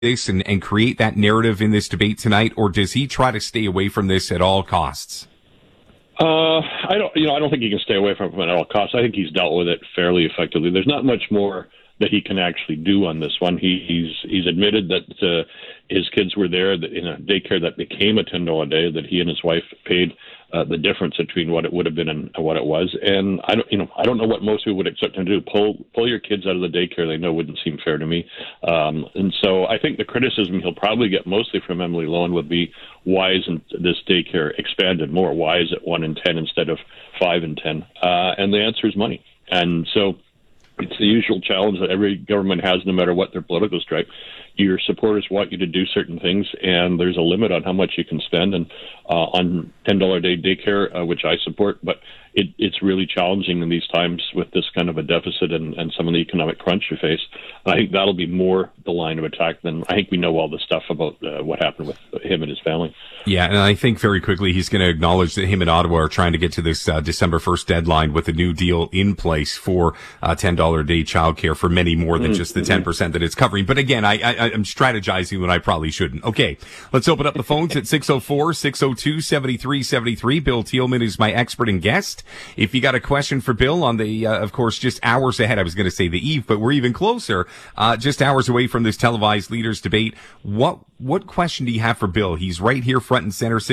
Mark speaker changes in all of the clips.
Speaker 1: this and create that narrative in this debate tonight, or does he try to stay away from this at all costs?
Speaker 2: I don't think he can stay away from it at all costs. I think he's dealt with it fairly effectively. There's not much more that he can actually do on this one. He's admitted that his kids were there in a daycare that became a $10 a day, that he and his wife paid the difference between what it would have been and what it was. And I don't know what most people would expect him to do. Pull your kids out of the daycare they know wouldn't seem fair to me. And so I think the criticism he'll probably get mostly from Emily Lohan would be, why isn't this daycare expanded more? Why is it 1 in 10 instead of 5 in 10? And the answer is money. And so it's the usual challenge that every government has, no matter what their political stripe. Your supporters want you to do certain things, and there's a limit on how much you can spend. And on $10 a day daycare, which I support, but it's really challenging in these times with this kind of a deficit and some of the economic crunch you face. I think that'll be more the line of attack than I think we know all the stuff about what happened with him and his family.
Speaker 1: Yeah, and I think very quickly he's going to acknowledge that him and Ottawa are trying to get to this December 1st deadline with a new deal in place for $10 a day childcare for many more than just the 10% that it's covering. But again, I'm strategizing when I probably shouldn't. Okay, let's open up the phones at 604-602-7373. Bill Tieleman is my expert and guest. If you got a question for Bill on the, of course, just hours ahead, I was going to say the eve, but we're even closer, just hours away from this televised leaders debate. What question do you have for Bill? He's right here front and center,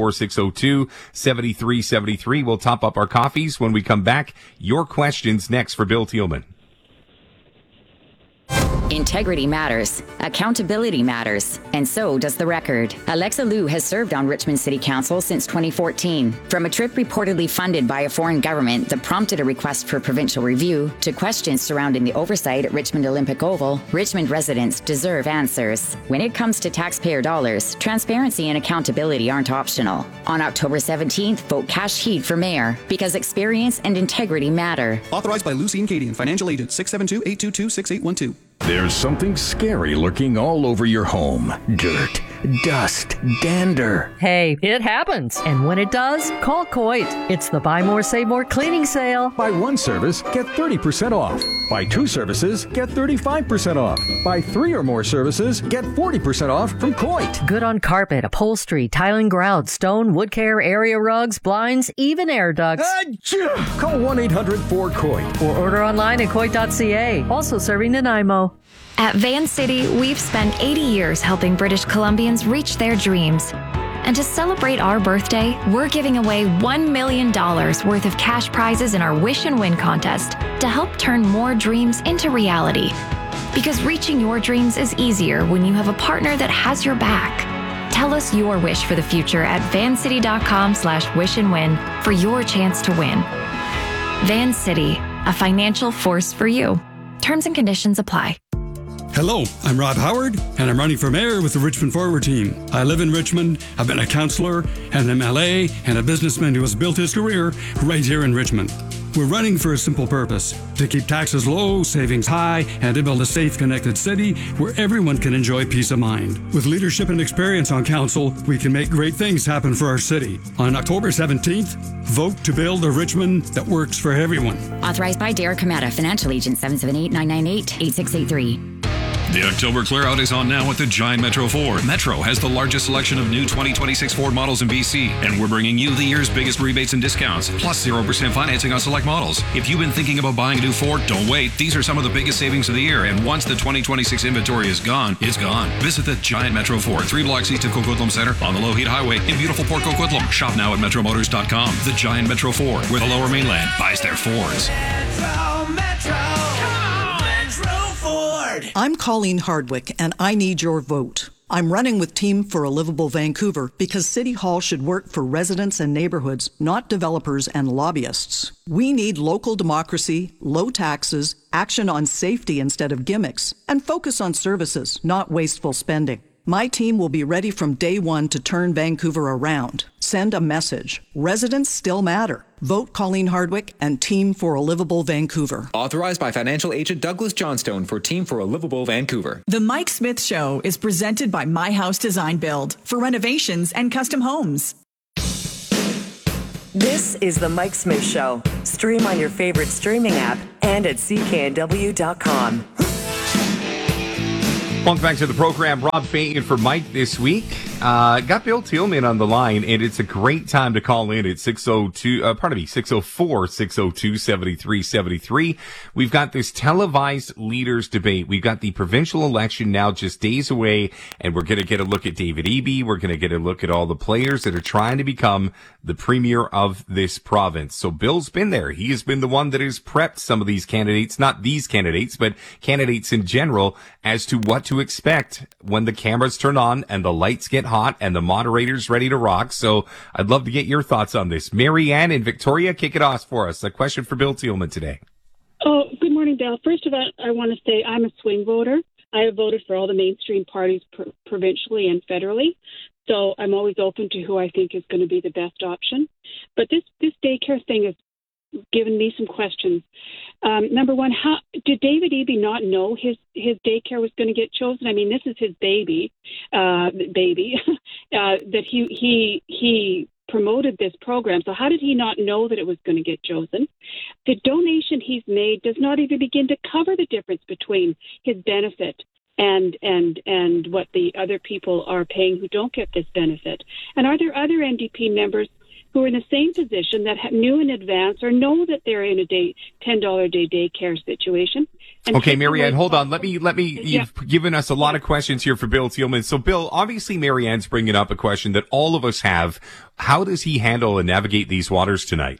Speaker 1: 604-602-7373. We'll top up our coffees when we come back. Your questions next for Bill Tieleman.
Speaker 3: Integrity matters. Accountability matters. And so does the record. Alexa Liu has served on Richmond City Council since 2014. From a trip reportedly funded by a foreign government that prompted a request for provincial review to questions surrounding the oversight at Richmond Olympic Oval, Richmond residents deserve answers. When it comes to taxpayer dollars, transparency and accountability aren't optional. On October 17th, vote Cash Heed for mayor because experience and integrity matter.
Speaker 4: Authorized by Lucien Cadian, financial agent, 672-822-6812.
Speaker 5: There's something scary lurking all over your home. Dirt, dust, dander.
Speaker 6: Hey, it happens. And when it does, call Coit. It's the Buy More, Save More cleaning sale.
Speaker 5: Buy one service, get 30% off. Buy 2 services, get 35% off. Buy 3 or more services, get 40% off from Coit.
Speaker 6: Good on carpet, upholstery, tiling, grout, stone, wood care, area rugs, blinds, even air ducts.
Speaker 5: Call 1-800-4COIT.
Speaker 6: Or order online at Coit.ca. Also serving Nanaimo.
Speaker 7: At Van City, we've spent 80 years helping British Columbians reach their dreams. And to celebrate our birthday, we're giving away $1 million worth of cash prizes in our Wish and Win contest to help turn more dreams into reality. Because reaching your dreams is easier when you have a partner that has your back. Tell us your wish for the future at vancity.com/wish-and-win for your chance to win. Van City, a financial force for you. Terms and conditions apply.
Speaker 8: Hello, I'm Rob Howard, and I'm running for mayor with the Richmond Forward team. I live in Richmond, I've been a councillor, an MLA, and a businessman who has built his career right here in Richmond. We're running for a simple purpose, to keep taxes low, savings high, and to build a safe, connected city where everyone can enjoy peace of mind. With leadership and experience on council, we can make great things happen for our city. On October 17th, vote to build a Richmond that works for everyone.
Speaker 3: Authorized by Derek Kameta, financial agent, 778-998-8683.
Speaker 9: The October clearout is on now at the Giant Metro Ford. Metro has the largest selection of new 2026 Ford models in BC, and we're bringing you the year's biggest rebates and discounts, plus 0% financing on select models. If you've been thinking about buying a new Ford, don't wait. These are some of the biggest savings of the year, and once the 2026 inventory is gone, it's gone. Visit the Giant Metro Ford, 3 blocks east of Coquitlam Center on the Lougheed Highway in beautiful Port Coquitlam. Shop now at metromotors.com. The Giant Metro Ford, where the Lower Mainland buys their Fords.
Speaker 10: Metro.
Speaker 11: I'm Colleen Hardwick, and I need your vote. I'm running with Team for a Livable Vancouver because City Hall should work for residents and neighborhoods, not developers and lobbyists. We need local democracy, low taxes, action on safety instead of gimmicks, and focus on services, not wasteful spending. My team will be ready from day one to turn Vancouver around. Send a message. Residents still matter. Vote Colleen Hardwick and Team for a Livable Vancouver.
Speaker 12: Authorized by financial agent Douglas Johnstone for Team for a Livable Vancouver.
Speaker 13: The Mike Smith Show is presented by My House Design Build for renovations and custom homes.
Speaker 14: This is The Mike Smith Show. Stream on your favorite streaming app and at cknw.com.
Speaker 1: Welcome back to the program. Rob Fahey for Mike this week. Got Bill Tillman on the line, and it's a great time to call in at 604-602-7373. We've got this televised leaders debate. We've got the provincial election now just days away, and we're going to get a look at David Eby. We're going to get a look at all the players that are trying to become the premier of this province. So Bill's been there. He has been the one that has prepped some of these candidates, not these candidates, but candidates in general, as to what to expect when the cameras turn on and the lights get hot and the moderator's ready to rock. So I'd love to get your thoughts on this. Mary Ann in Victoria, kick it off for us. A question for Bill Tillman today.
Speaker 15: Oh, good morning, Bill. First of all, I want to say I'm a swing voter. I have voted for all the mainstream parties provincially and federally. So I'm always open to who I think is going to be the best option. But this daycare thing has given me some questions. Number one, how did David Eby not know his daycare was going to get chosen? I mean, this is his baby, that he promoted this program. So how did he not know that it was going to get chosen? The donation he's made does not even begin to cover the difference between his benefit and what the other people are paying who don't get this benefit. And are there other NDP members who are in the same position that knew in advance or know that they're in a $10 a day daycare situation?
Speaker 1: Okay, Marianne, hold on. Let me, you've given us a lot of questions here for Bill Tillman. So Bill, obviously Marianne's bringing up a question that all of us have. How does he handle and navigate these waters tonight?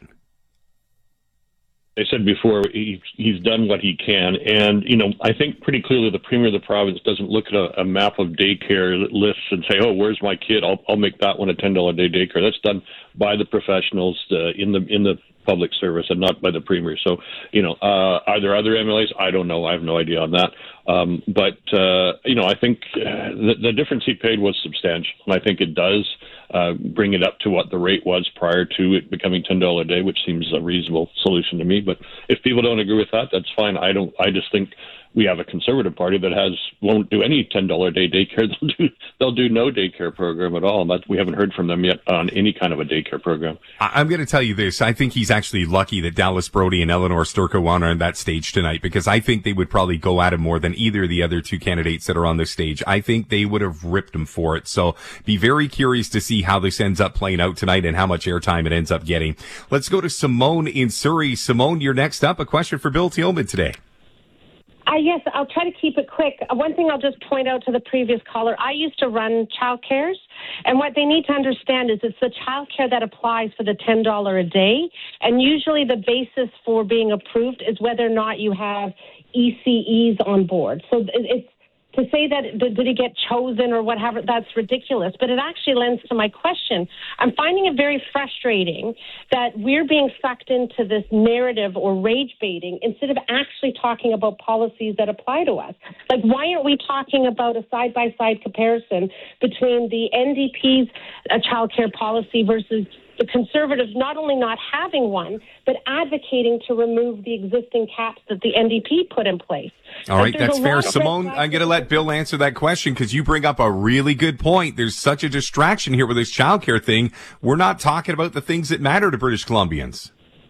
Speaker 2: I said before, he's done what he can. And, I think pretty clearly the Premier of the province doesn't look at a map of daycare lists and say, oh, where's my kid? I'll make that one a $10 a day daycare. That's done by the professionals in the public service and not by the Premier. So, are there other MLAs? I don't know. I have no idea on that. But I think the difference he paid was substantial. And I think it does bring it up to what the rate was prior to it becoming $10 a day, which seems a reasonable solution to me. But if people don't agree with that, that's fine. I just think we have a Conservative Party that won't do any $10 a day daycare. They'll do no daycare program at all. And we haven't heard from them yet on any kind of a daycare program.
Speaker 1: I'm going to tell you this. I think he's actually lucky that Dallas Brody and Eleanor Sturcowan are on that stage tonight, because I think they would probably go at him more than either of the other two candidates that are on this stage. I think they would have ripped him for it. So be very curious to see how this ends up playing out tonight and how much airtime it ends up getting. Let's go to Simone in Surrey. Simone, you're next up. A question for Bill Tillman today.
Speaker 16: Yes, I'll try to keep it quick. One thing I'll just point out to the previous caller, I used to run childcares, and what they need to understand is it's the childcare that applies for the $10 a day, and usually the basis for being approved is whether or not you have ECEs on board. So it's to say that did he get chosen or whatever, that's ridiculous. But it actually lends to my question. I'm finding it very frustrating that we're being sucked into this narrative or rage baiting instead of actually talking about policies that apply to us. Like, why aren't we talking about a side-by-side comparison between the NDP's child care policy versus the Conservatives not only not having one, but advocating to remove the existing caps that the NDP put in place?
Speaker 1: All right, that's fair. Simone, I'm going to let Bill answer that question because you bring up a really good point. There's such a distraction here with this childcare thing. We're not talking about the things that matter to British Columbians.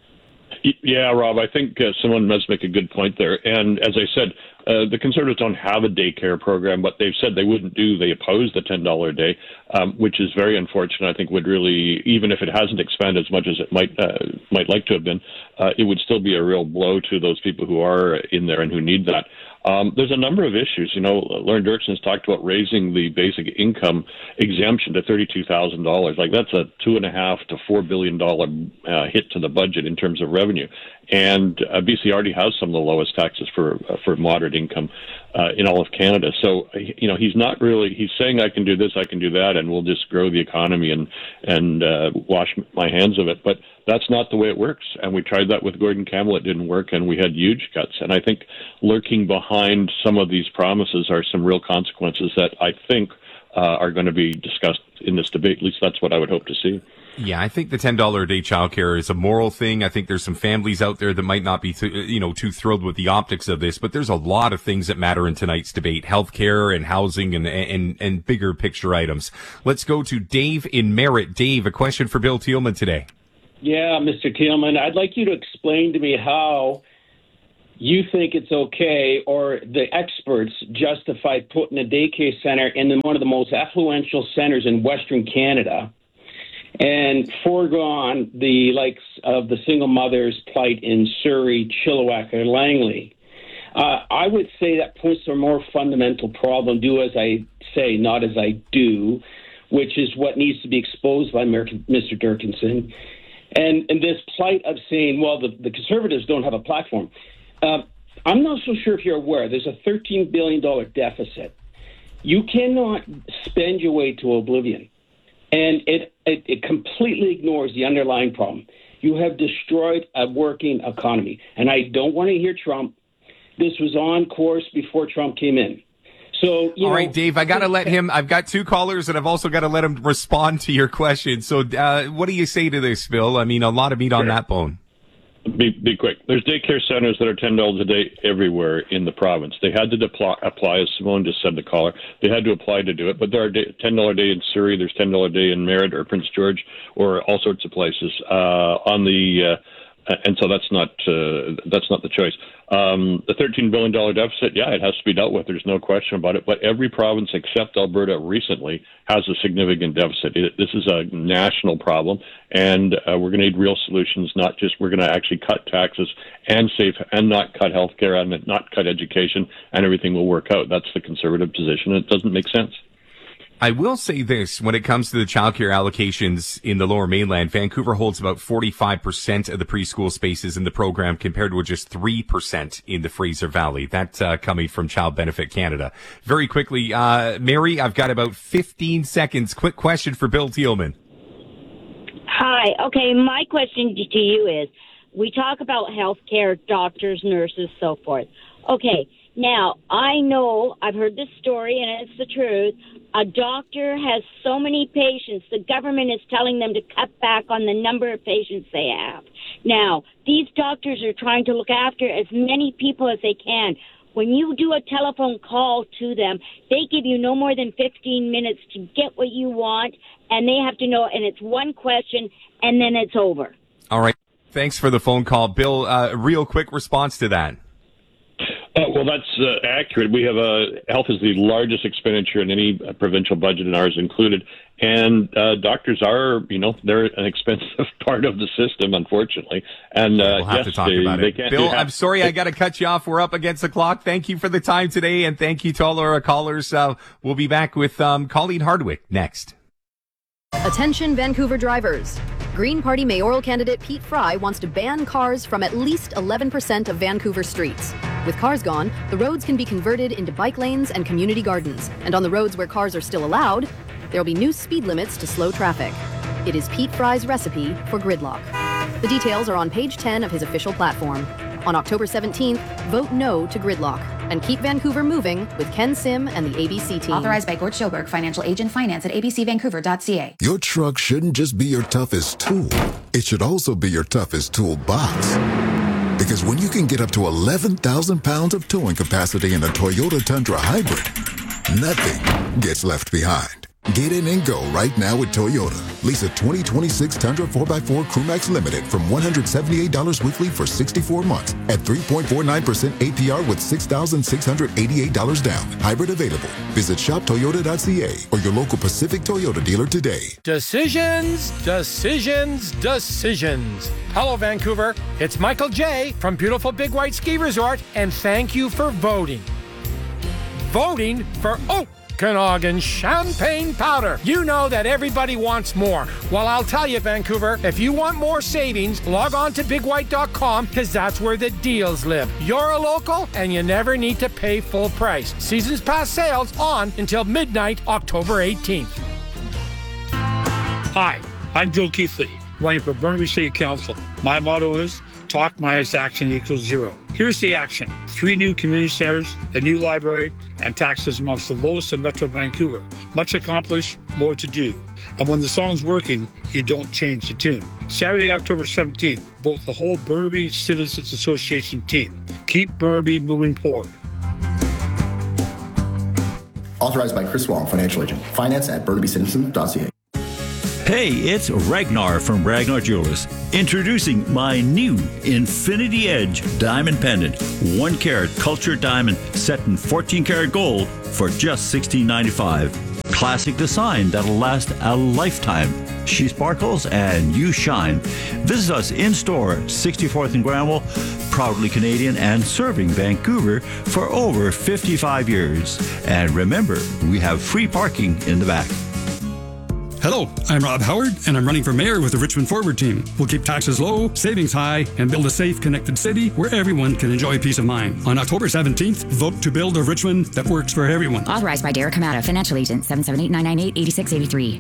Speaker 2: Yeah, Rob, I think Simone does make a good point there. And as I said, the Conservatives don't have a daycare program, but they've said they wouldn't do. They oppose the $10 a day, which is very unfortunate. I think would really, even if it hasn't expanded as much as it might like to have been, it would still be a real blow to those people who are in there and who need that. There's a number of issues. Lauren Dirksen's talked about raising the basic income exemption to $32,000. Like, that's a $2.5 to $4 billion hit to the budget in terms of revenue. And BC already has some of the lowest taxes for moderate income in all of Canada. So, he's not really, he's saying I can do this, I can do that, and we'll just grow the economy and wash my hands of it. But that's not the way it works. And we tried that with Gordon Campbell. It didn't work, and we had huge cuts. And I think lurking behind some of these promises are some real consequences that I think are going to be discussed in this debate. At least that's what I would hope to see.
Speaker 1: Yeah, I think the $10 a day childcare is a moral thing. I think there's some families out there that might not be, too thrilled with the optics of this, but there's a lot of things that matter in tonight's debate: healthcare and housing and bigger picture items. Let's go to Dave in Merritt. Dave, a question for Bill Tillman today.
Speaker 17: Yeah, Mr. Tillman, I'd like you to explain to me how you think it's okay, or the experts justify putting a daycare center in one of the most affluential centers in Western Canada and foregone the likes of the single mother's plight in Surrey, Chilliwack, or Langley. I would say that points to a more fundamental problem, do as I say, not as I do, which is what needs to be exposed by Mr. Durkinson. And this plight of saying, well, the Conservatives don't have a platform. I'm not so sure if you're aware, there's a $13 billion deficit. You cannot spend your way to oblivion. And it completely ignores the underlying problem. You have destroyed a working economy. And I don't want to hear Trump. This was on course before Trump came in. So,
Speaker 1: all right, Dave, I got to let him, I've got two callers and I've also got to let him respond to your question. So what do you say to this, Bill? I mean, a lot of meat on that bone.
Speaker 2: Be quick. There's daycare centers that are $10 a day everywhere in the province. They had to apply, as Simone just said, the caller. They had to apply to do it, but there are $10 a day in Surrey. There's $10 a day in Merritt or Prince George or all sorts of places and so that's not the choice. The $13 billion deficit, yeah, it has to be dealt with. There's no question about it. But every province except Alberta recently has a significant deficit. This is a national problem, and we're going to need real solutions. Not just we're going to actually cut taxes and save and not cut healthcare and not cut education, and everything will work out. That's the Conservative position. It doesn't make sense.
Speaker 1: I will say this, when it comes to the childcare allocations in the Lower Mainland, Vancouver holds about 45% of the preschool spaces in the program compared with just 3% in the Fraser Valley. That's coming from Child Benefit Canada. Very quickly, Mary, I've got about 15 seconds. Quick question for Bill Thielman.
Speaker 18: Hi. Okay, my question to you is, we talk about healthcare, doctors, nurses, so forth. Okay, now, I know, I've heard this story, and it's the truth. A doctor has so many patients, the government is telling them to cut back on the number of patients they have. Now, these doctors are trying to look after as many people as they can. When you do a telephone call to them, they give you no more than 15 minutes to get what you want, and they have to know, and it's one question, and then it's over.
Speaker 1: All right. Thanks for the phone call. Bill, real quick response to that.
Speaker 2: Well, that's accurate. We have health is the largest expenditure in any provincial budget, and ours included. And doctors are, they're an expensive part of the system, unfortunately. And
Speaker 1: we'll have to talk about it. Bill, I'm sorry I got to cut you off. We're up against the clock. Thank you for the time today, and thank you to all our callers. We'll be back with Colleen Hardwick next.
Speaker 19: Attention, Vancouver drivers. Green Party mayoral candidate Pete Fry wants to ban cars from at least 11% of Vancouver streets. With cars gone, the roads can be converted into bike lanes and community gardens. And on the roads where cars are still allowed, there'll be new speed limits to slow traffic. It is Pete Fry's recipe for gridlock. The details are on page 10 of his official platform. On October 17th, vote no to gridlock and keep Vancouver moving with Ken Sim and the ABC team.
Speaker 20: Authorized by Gord Schoberg, financial agent, finance at abcvancouver.ca.
Speaker 21: Your truck shouldn't just be your toughest tool. It should also be your toughest toolbox. Because when you can get up to 11,000 pounds of towing capacity in a Toyota Tundra Hybrid, nothing gets left behind. Get in and go right now with Toyota. Lease a 2026 Tundra 4x4 CrewMax Limited from $178 weekly for 64 months at 3.49% APR with $6,688 down. Hybrid available. Visit shoptoyota.ca or your local Pacific Toyota dealer today.
Speaker 22: Decisions. Hello, Vancouver. It's Michael J. from beautiful Big White Ski Resort, and thank you for voting. Voting for Okanagan Champagne Powder. You know that everybody wants more. Well, I'll tell you, Vancouver, if you want more savings, log on to bigwhite.com because that's where the deals live. You're a local and you never need to pay full price. Seasons Pass sales on until midnight, October 18th.
Speaker 23: Hi, I'm Joe Keithley, running for Burnaby City Council. My motto is talk minus action equals zero. Here's the action. 3 new community centers, a new library, and taxes amongst the lowest in Metro Vancouver. Much accomplished, more to do. And when the song's working, you don't change the tune. Saturday, October 17th, vote the whole Burnaby Citizens Association team. Keep Burnaby moving forward.
Speaker 24: Authorized by Chris Wong, financial agent. Finance at BurnabyCitizens.ca.
Speaker 4: Hey, it's Ragnar from Ragnar Jewelers. Introducing my new Infinity Edge diamond pendant. 1 carat cultured diamond set in 14 karat gold for just $16.95. Classic design that'll last a lifetime. She sparkles and you shine. Visit us in store, 64th and Granville, proudly Canadian and serving Vancouver for over 55 years. And remember, we have free parking in the back.
Speaker 8: Hello, I'm Rob Howard, and I'm running for mayor with the Richmond Forward team. We'll keep taxes low, savings high, and build a safe, connected city where everyone can enjoy peace of mind. On October 17th, vote to build a Richmond that works for everyone.
Speaker 3: Authorized by Derek Kamada, Financial Agent, 778-998-8683.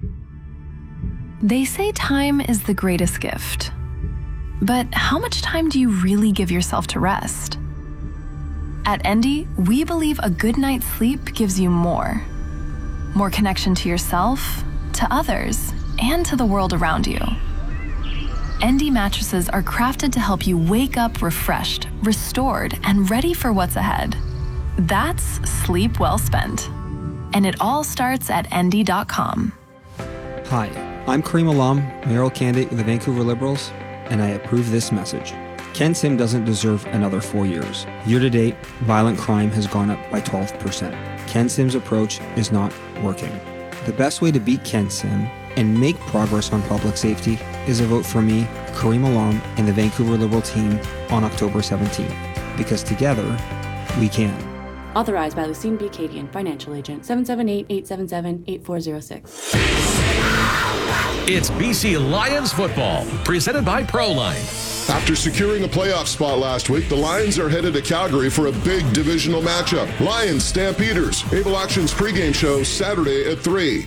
Speaker 5: They say time is the greatest gift. But how much time do you really give yourself to rest? At Endy, we believe a good night's sleep gives you more. More connection to yourself, to others, and to the world around you. Endy mattresses are crafted to help you wake up refreshed, restored, and ready for what's ahead. That's sleep well spent. And it all starts at Endy.com.
Speaker 6: Hi, I'm Kareem Alam, mayoral candidate of the Vancouver Liberals, and I approve this message. Ken Sim doesn't deserve another 4 years. Year to date, violent crime has gone up by 12%. Ken Sim's approach is not working. The best way to beat Ken Sim and make progress on public safety is a vote for me, Kareem Alam, and the Vancouver Liberal team on October 17th. Because together, we can.
Speaker 24: Authorized by Lucine B. Cadian, Financial Agent, 778-877-8406.
Speaker 25: It's BC Lions football, presented by Proline.
Speaker 26: After securing a playoff spot last week, the Lions are headed to Calgary for a big divisional matchup. Lions Stampeders. Able Action's pregame show Saturday at 3.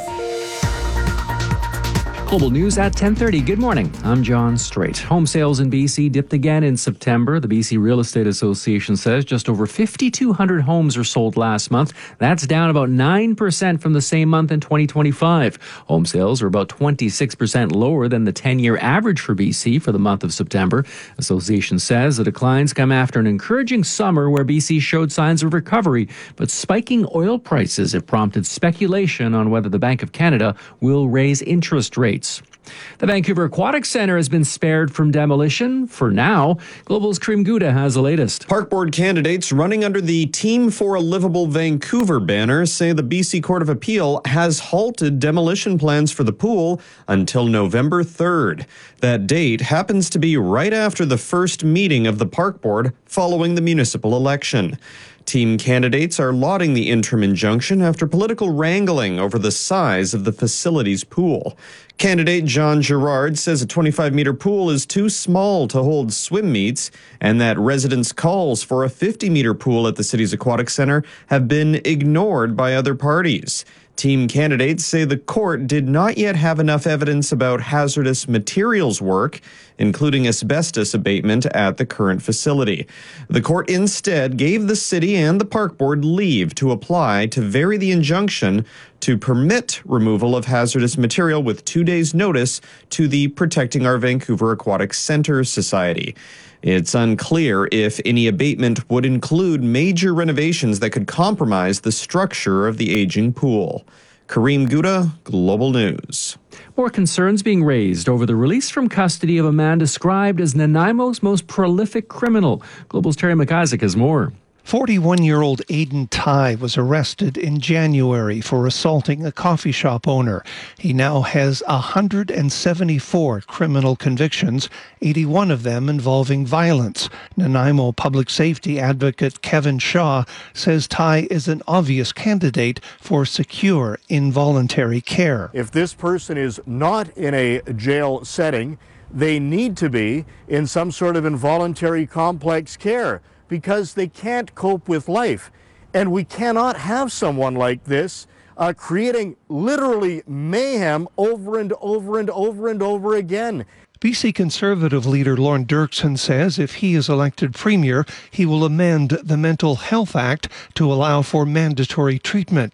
Speaker 27: Global News at 10:30. Good morning. I'm John Strait. Home sales in BC dipped again in September. The BC Real Estate Association says just over 5,200 homes are sold last month. That's down about 9% from the same month in 2025. Home sales are about 26% lower than the 10-year average for BC for the month of September. Association says the declines come after an encouraging summer where BC showed signs of recovery, but spiking oil prices have prompted speculation on whether the Bank of Canada will raise interest rates. The Vancouver Aquatic Centre has been spared from demolition for now. Global's Kareem Gouda has the latest.
Speaker 28: Park Board candidates running under the Team for a Livable Vancouver banner say the BC Court of Appeal has halted demolition plans for the pool until November 3rd. That date happens to be right after the first meeting of the Park Board following the municipal election. Team candidates are lauding the interim injunction after political wrangling over the size of the facility's pool. Candidate John Gerard says a 25-meter pool is too small to hold swim meets, and that residents' calls for a 50-meter pool at the city's aquatic center have been ignored by other parties. Team candidates say the court did not yet have enough evidence about hazardous materials work, including asbestos abatement at the current facility. The court instead gave the city and the park board leave to apply to vary the injunction to permit removal of hazardous material with 2 days' notice to the Protecting Our Vancouver Aquatic Centre Society. It's unclear if any abatement would include major renovations that could compromise the structure of the aging pool. Kareem Gouda, Global News.
Speaker 27: More concerns being raised over the release from custody of a man described as Nanaimo's most prolific criminal. Global's Terry McIsaac has more.
Speaker 29: 41-year-old Aidan Tai was arrested in January for assaulting a coffee shop owner. He now has 174 criminal convictions, 81 of them involving violence. Nanaimo public safety advocate Kevin Shaw says Tai is an obvious candidate for secure involuntary care.
Speaker 30: If this person is not in a jail setting, they need to be in some sort of involuntary complex care, because they can't cope with life. And we cannot have someone like this creating literally mayhem over and over and over and over again.
Speaker 29: BC Conservative leader Lorne Dirksen says if he is elected Premier, he will amend the Mental Health Act to allow for mandatory treatment.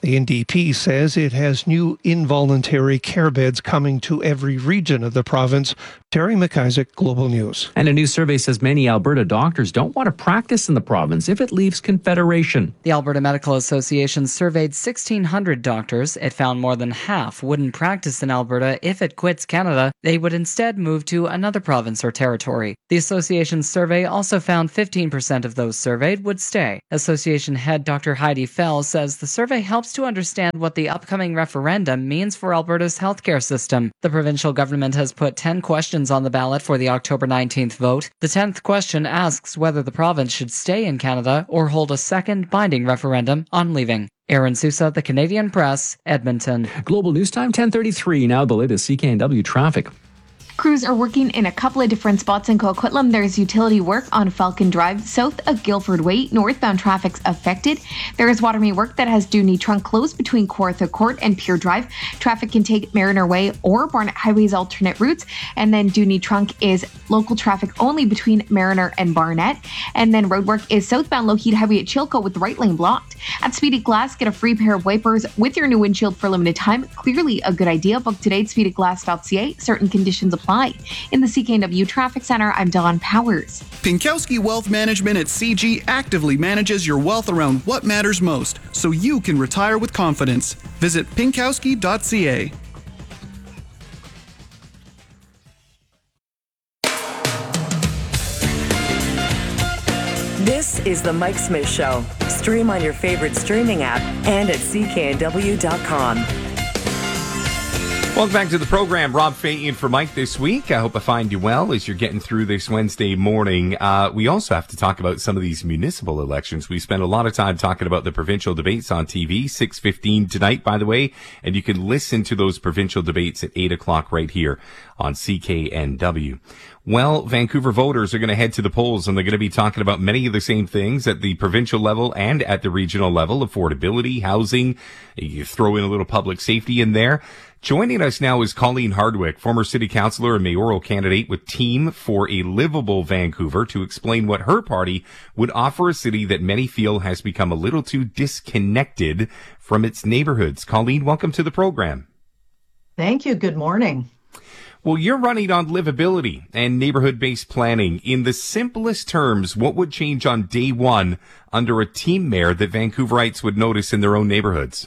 Speaker 29: The NDP says it has new involuntary care beds coming to every region of the province. Terry McIsaac, Global News.
Speaker 27: And a new survey says many Alberta doctors don't want to practice in the province if it leaves Confederation.
Speaker 7: The Alberta Medical Association surveyed 1,600 doctors. It found more than half wouldn't practice in Alberta if it quits Canada. They would instead move to another province or territory. The association's survey also found 15% of those surveyed would stay. Association head Dr. Heidi Fell says the survey helps to understand what the upcoming referendum means for Alberta's healthcare system. The provincial government has put 10 questions on the ballot for the October 19th vote. The 10th question asks whether the province should stay in Canada or hold a second binding referendum on leaving. Aaron Sousa, The Canadian Press, Edmonton.
Speaker 27: Global News Time 10:33. Now the latest CKNW traffic.
Speaker 9: Crews are working in a couple of different spots in Coquitlam. There's utility work on Falcon Drive, south of Guildford Way. Northbound traffic's affected. There is Waterme work that has Dooney Trunk closed between Kawartha Court and Pier Drive. Traffic can take Mariner Way or Barnett Highway's alternate routes. And then Dooney Trunk is local traffic only between Mariner and Barnett. And then road work is southbound Lougheed Highway at Chilco with the right lane blocked. At Speedy Glass, get a free pair of wipers with your new windshield for a limited time. Clearly a good idea. Book today at speedyglass.ca. Certain conditions apply. In the CKNW Traffic Center, I'm Dawn Powers.
Speaker 10: Pinkowski Wealth Management at CG actively manages your wealth around what matters most, so you can retire with confidence. Visit pinkowski.ca.
Speaker 11: This is the Mike Smith Show. Stream on your favorite streaming app and at cknw.com.
Speaker 1: Welcome back to the program. Rob Fahey in for Mike this week. I hope I find you well as you're getting through this Wednesday morning. We also have to talk about some of these municipal elections. We spent a lot of time talking about the provincial debates on TV, 6:15 tonight, by the way, and you can listen to those provincial debates at 8 o'clock right here on CKNW. Well, Vancouver voters are going to head to the polls, and they're going to be talking about many of the same things at the provincial level and at the regional level: affordability, housing. You throw in a little public safety in there. Joining us now is Colleen Hardwick, former city councillor and mayoral candidate with Team for a Livable Vancouver, to explain what her party would offer a city that many feel has become a little too disconnected from its neighborhoods. Colleen, welcome to the program.
Speaker 12: Thank you. Good morning.
Speaker 1: Well, you're running on livability and neighborhood-based planning. In the simplest terms, what would change on day one under a team mayor that Vancouverites would notice in their own neighborhoods?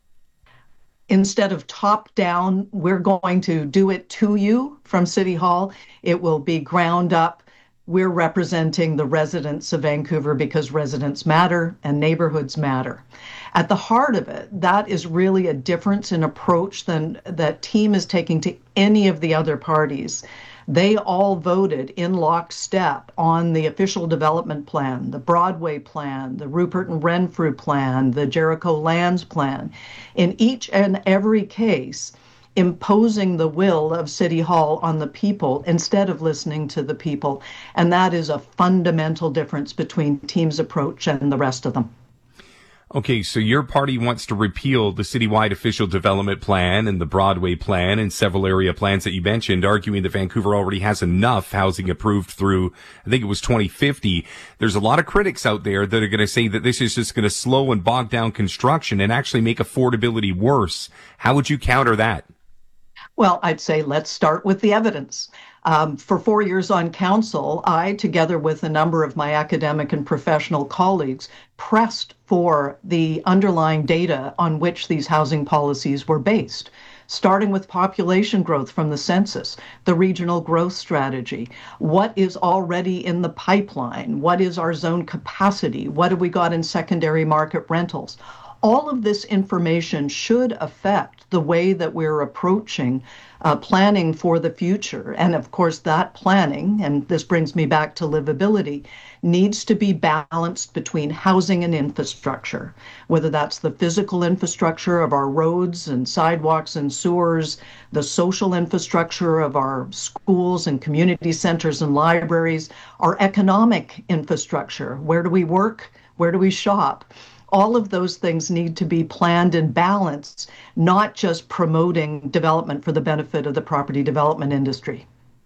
Speaker 12: Instead of top down, we're going to do it to you from City Hall. It will be ground up. We're representing the residents of Vancouver because residents matter and neighborhoods matter. At the heart of it, that is really a difference in approach than that Team is taking to any of the other parties. They all voted in lockstep on the official development plan, the Broadway plan, the Rupert and Renfrew plan, the Jericho Lands plan. In each and every case, imposing the will of City Hall on the people instead of listening to the people. And that is a fundamental difference between Team's approach and the rest of them.
Speaker 1: Okay, so your party wants to repeal the citywide official development plan and the Broadway plan and several area plans that you mentioned, arguing that Vancouver already has enough housing approved through, I think it was 2050. There's a lot of critics out there that are going to say that this is just going to slow and bog down construction and actually make affordability worse. How would you counter that?
Speaker 12: Well, I'd say let's start with the evidence. For 4 years on council, I, together with a number of my academic and professional colleagues, pressed for the underlying data on which these housing policies were based, starting with population growth from the census, the regional growth strategy, what is already in the pipeline, what is our zone capacity, what have we got in secondary market rentals. All of this information should affect the way that we're approaching planning for the future. And of course, that planning, and this brings me back to livability, needs to be balanced between housing and infrastructure, whether that's the physical infrastructure of our roads and sidewalks and sewers, the social infrastructure of our schools and community centers and libraries, our economic infrastructure. Where do we work? Where do we shop? All of those things need to be planned and balanced, not just promoting development for the benefit of the property development industry.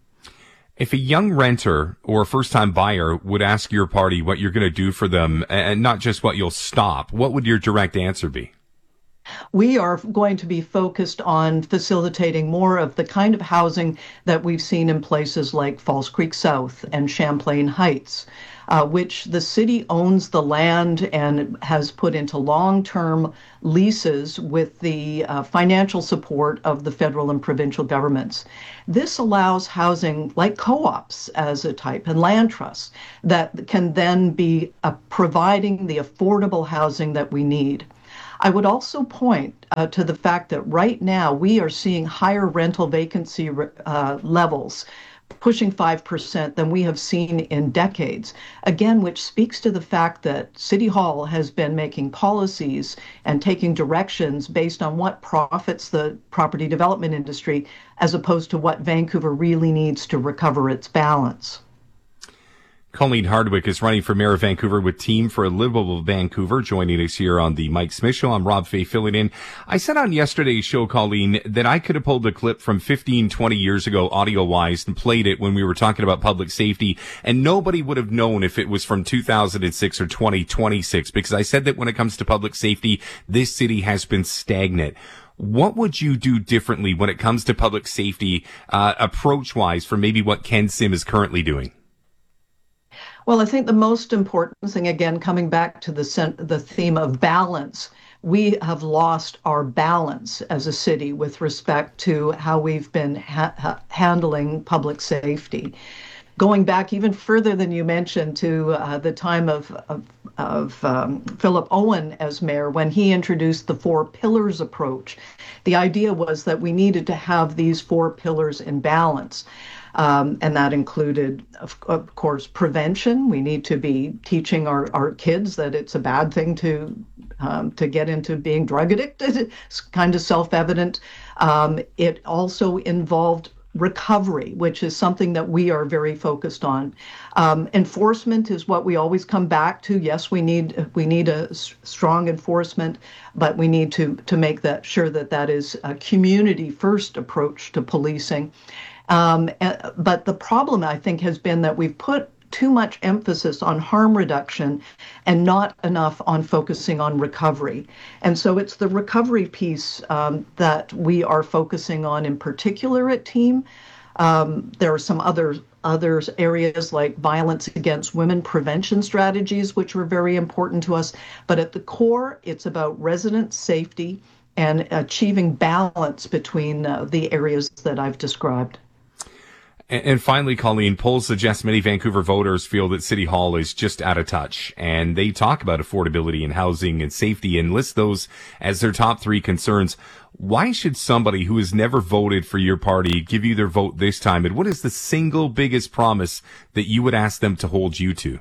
Speaker 1: If a young renter or a first-time buyer would ask your party what you're going to do for them, and not just what you'll stop, what would your direct answer be?
Speaker 12: we are going to be focused on facilitating more of the kind of housing that we've seen in places like Falls Creek South and Champlain Heights, which the city owns the land and has put into long-term leases with the financial support of the federal and provincial governments. This allows housing like co-ops as a type and land trusts that can then be providing the affordable housing that we need. I would also point to the fact that right now we are seeing higher rental vacancy levels, pushing 5% than we have seen in decades. Again, which speaks to the fact that City Hall has been making policies and taking directions based on what profits the property development industry, as opposed to what Vancouver really needs to recover its balance.
Speaker 1: Colleen Hardwick is running for mayor of Vancouver with Team for a Livable Vancouver, joining us here on the Mike Smith Show. I'm Rob Fay filling in. I said on yesterday's show, Colleen, that I could have pulled a clip from 15, 20 years ago, audio-wise, and played it when we were talking about public safety, and nobody would have known if it was from 2006 or 2026, because I said that when it comes to public safety, this city has been stagnant. What would you do differently when it comes to public safety, approach-wise, for maybe what Ken Sim is currently doing?
Speaker 12: Well, I think the most important thing, again, coming back to the theme of balance, we have lost our balance as a city with respect to how we've been handling public safety. Going back even further than you mentioned to the time of Philip Owen as mayor, when he introduced the 4 pillars approach, the idea was that we needed to have these 4 pillars in balance. And that included, of course, prevention. We need to be teaching our kids that it's a bad thing to get into being drug addicted. It's kind of self-evident. It also involved recovery, which is something that we are very focused on. Enforcement is what we always come back to. Yes, we need a strong enforcement, but we need to make that sure that is a community-first approach to policing. But the problem, I think, has been that we've put too much emphasis on harm reduction and not enough on focusing on recovery. And so it's the recovery piece that we are focusing on in particular at Team. There are some other areas like violence against women prevention strategies, which were very important to us. But at the core, it's about resident safety and achieving balance between the areas that I've described.
Speaker 1: And finally, Colleen, polls suggest many Vancouver voters feel that City Hall is just out of touch, and they talk about affordability and housing and safety and list those as their top 3 concerns. Why should somebody who has never voted for your party give you their vote this time? And what is the single biggest promise that you would ask them to hold you to?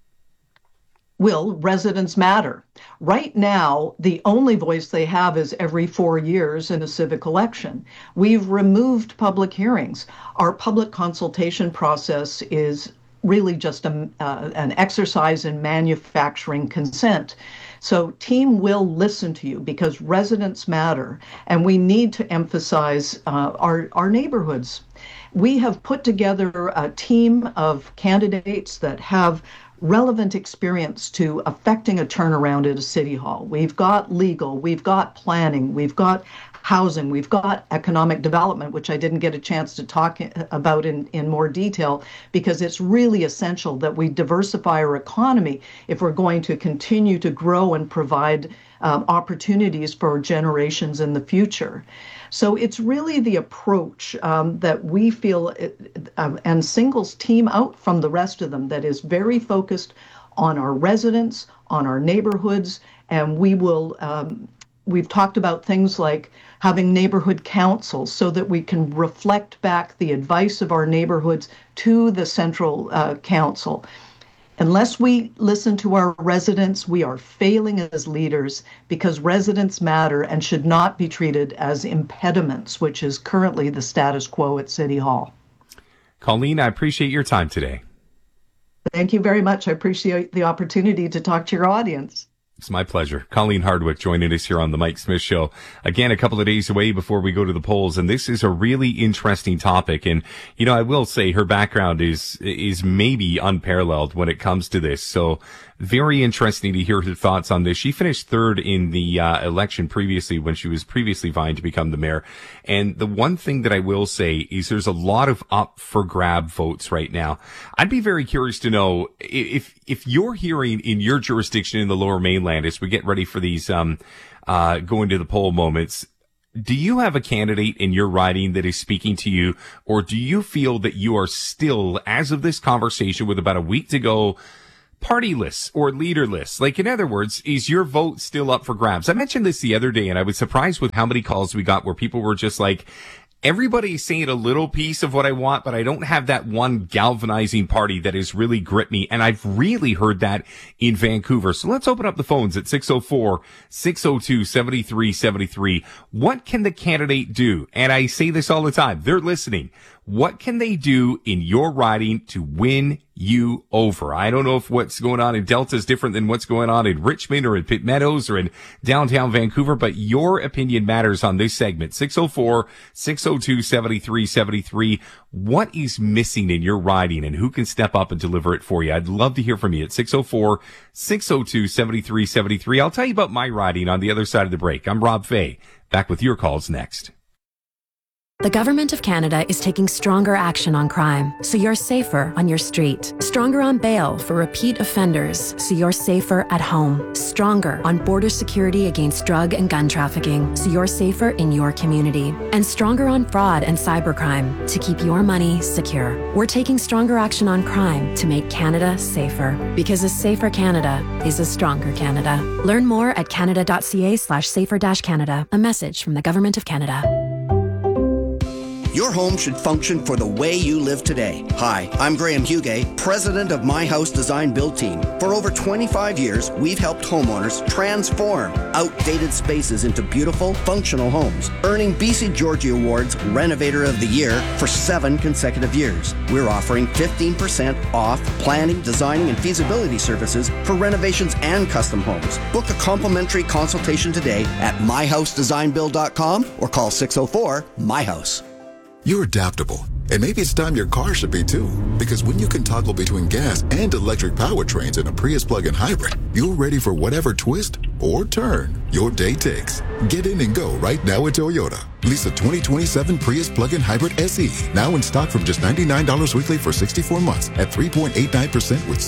Speaker 12: Will residents matter? Right now, the only voice they have is every 4 years in a civic election. We've removed public hearings. Our public consultation process is really just an exercise in manufacturing consent. So Team will listen to you because residents matter, and we need to emphasize our neighborhoods. We have put together a team of candidates that have relevant experience to affecting a turnaround at a city hall. We've got legal, we've got planning, we've got housing, we've got economic development, which I didn't get a chance to talk about in more detail, because it's really essential that we diversify our economy if we're going to continue to grow and provide opportunities for generations in the future. So it's really the approach that we feel and singles Team out from the rest of them that is very focused on our residents, on our neighborhoods, and we will. We've talked about things like having neighborhood councils so that we can reflect back the advice of our neighborhoods to the central council. Unless we listen to our residents, we are failing as leaders because residents matter and should not be treated as impediments, which is currently the status quo at City Hall.
Speaker 1: Colleen, I appreciate your time today.
Speaker 12: Thank you very much. I appreciate the opportunity to talk to your audience.
Speaker 1: It's my pleasure. Colleen Hardwick joining us here on the Mike Smith Show. Again, a couple of days away before we go to the polls, and this is a really interesting topic. And, I will say her background is maybe unparalleled when it comes to this. So Very interesting to hear her thoughts on this. She finished third in the election previously when she was previously vying to become the mayor. And the one thing that I will say is there's a lot of up for grab votes right now. I'd be very curious to know if you're hearing in your jurisdiction in the Lower Mainland as we get ready for these going to the poll moments. Do you have a candidate in your riding that is speaking to you, or do you feel that you are still, as of this conversation with about a week to go, partyless or leaderless? Like, in other words, is your vote still up for grabs? I mentioned this the other day, and I was surprised with how many calls we got where people were just like, everybody's saying a little piece of what I want, but I don't have that one galvanizing party that has really gripped me. And I've really heard that in Vancouver. So let's open up the phones at 604-602-7373. What can the candidate do? And I say this all the time. They're listening. What can they do in your riding to win you over? I don't know if what's going on in Delta is different than what's going on in Richmond or in Pitt Meadows or in downtown Vancouver, but your opinion matters on this segment. 604-602-7373. What is missing in your riding and who can step up and deliver it for you? I'd love to hear from you at 604-602-7373. I'll tell you about my riding on the other side of the break. I'm Rob Fay. Back with your calls next.
Speaker 2: The Government of Canada is taking stronger action on crime, so you're safer on your street. Stronger on bail for repeat offenders, so you're safer at home. Stronger on border security against drug and gun trafficking, so you're safer in your community. And stronger on fraud and cybercrime, to keep your money secure. We're taking stronger action on crime to make Canada safer, because a safer Canada is a stronger Canada. Learn more at canada.ca/safer-canada. A message from the Government of Canada.
Speaker 13: Your home should function for the way you live today. Hi, I'm Graham Hugay, president of My House Design Build Team. For over 25 years, we've helped homeowners transform outdated spaces into beautiful, functional homes, earning BC Georgie Awards Renovator of the Year for 7 consecutive years. We're offering 15% off planning, designing, and feasibility services for renovations and custom homes. Book a complimentary consultation today at myhousedesignbuild.com or call 604-MY-HOUSE.
Speaker 14: You're adaptable, and maybe it's time your car should be too. Because when you can toggle between gas and electric powertrains in a Prius plug-in hybrid, you're ready for whatever twist or turn your day takes. Get in and go right now at Toyota. Lease a 2027 Prius plug-in hybrid SE, now in stock from just $99 weekly for 64 months at 3.89% with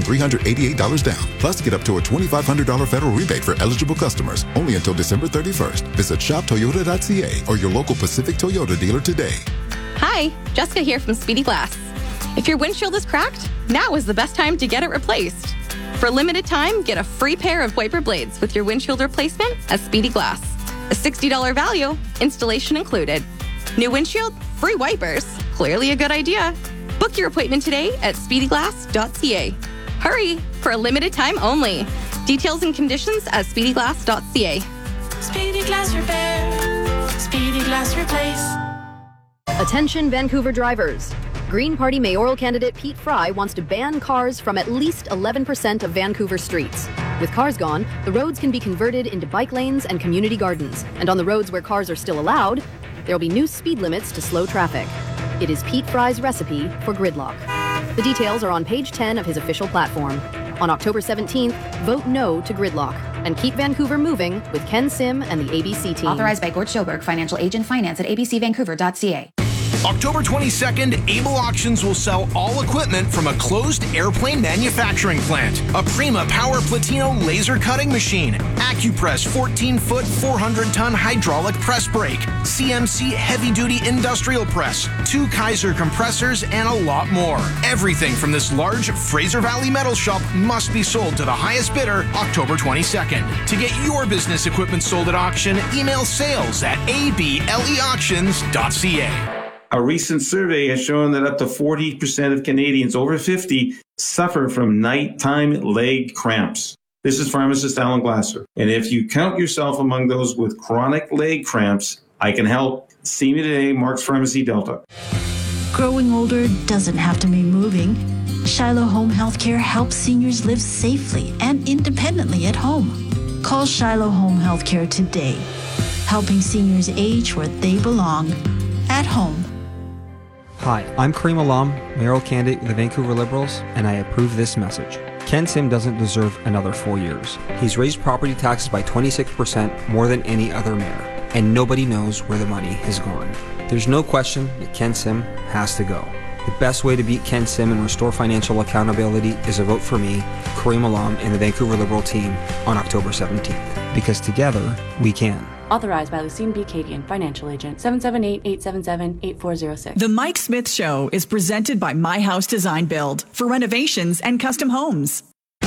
Speaker 14: $6,388 down. Plus, get up to a $2,500 federal rebate for eligible customers, only until December 31st. Visit shoptoyota.ca or your local Pacific Toyota dealer today.
Speaker 15: Hi, Jessica here from Speedy Glass. If your windshield is cracked, now is the best time to get it replaced. For a limited time, get a free pair of wiper blades with your windshield replacement at Speedy Glass. A $60 value, installation included. New windshield, free wipers. Clearly a good idea. Book your appointment today at speedyglass.ca. Hurry, for a limited time only. Details and conditions at speedyglass.ca.
Speaker 16: Speedy Glass Repair. Speedy Glass Replace.
Speaker 17: Attention Vancouver drivers. Green Party mayoral candidate Pete Fry wants to ban cars from at least 11% of Vancouver streets. With cars gone, the roads can be converted into bike lanes and community gardens. And on the roads where cars are still allowed, there will be new speed limits to slow traffic. It is Pete Fry's recipe for gridlock. The details are on page 10 of his official platform. On October 17th, vote no to gridlock and keep Vancouver moving with Ken Sim and the ABC team.
Speaker 18: Authorized by Gord Schoberg, financial agent, finance at abcvancouver.ca.
Speaker 19: October 22nd, Able Auctions will sell all equipment from a closed airplane manufacturing plant. A Prima Power Platino laser cutting machine, AccuPress 14-foot 400-ton hydraulic press brake, CMC heavy-duty industrial press, 2 Kaiser compressors, and a lot more. Everything from this large Fraser Valley metal shop must be sold to the highest bidder October 22nd. To get your business equipment sold at auction, email sales@ableauctions.ca.
Speaker 20: A recent survey has shown that up to 40% of Canadians over 50 suffer from nighttime leg cramps. This is pharmacist Alan Glasser. And if you count yourself among those with chronic leg cramps, I can help. See me today, Mark's Pharmacy Delta.
Speaker 21: Growing older doesn't have to mean moving. Shiloh Home Healthcare helps seniors live safely and independently at home. Call Shiloh Home Healthcare today, helping seniors age where they belong, at home.
Speaker 6: Hi, I'm Kareem Alam, mayoral candidate of the Vancouver Liberals, and I approve this message. Ken Sim doesn't deserve another 4 years. He's raised property taxes by 26%, more than any other mayor, and nobody knows where the money has gone. There's no question that Ken Sim has to go. The best way to beat Ken Sim and restore financial accountability is a vote for me, Kareem Alam, and the Vancouver Liberal team on October 17th. Because together, we can.
Speaker 3: Authorized by Lucine B. Cadian, Financial Agent, 778-877-8406.
Speaker 4: The Mike Smith Show is presented by My House Design Build for renovations and custom homes.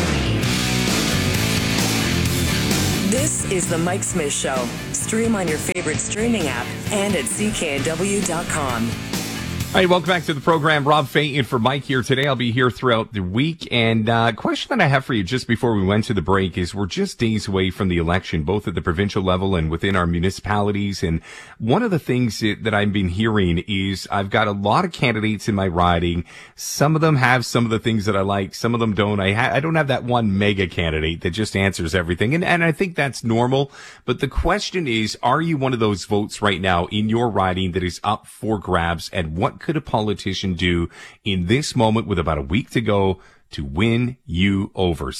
Speaker 11: This is The Mike Smith Show. Stream on your favorite streaming app and at cknw.com.
Speaker 1: All right, welcome back to the program. Rob Fay in for Mike here today. I'll be here throughout the week. And question that I have for you just before we went to the break is we're just days away from the election, both at the provincial level and within our municipalities. And one of the things that I've been hearing is I've got a lot of candidates in my riding. Some of them have some of the things that I like. Some of them don't. I don't have that one mega candidate that just answers everything. And I think that's normal. But the question is, are you one of those votes right now in your riding that is up for grabs? And what could a politician do in this moment with about a week to go to win you over?